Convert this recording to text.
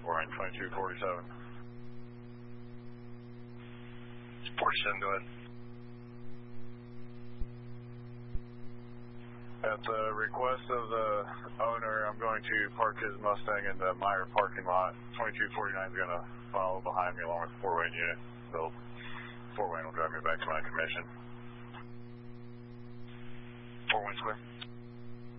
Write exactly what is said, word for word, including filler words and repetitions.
Four Wayne twenty-two forty-seven. forty-seven, go ahead. At the request of the owner, I'm going to park his Mustang in the Meyer parking lot. twenty-two forty-nine is going to follow behind me along with the Four Wayne unit. So Four Wayne will drive me back to my commission. Four Wayne's clear.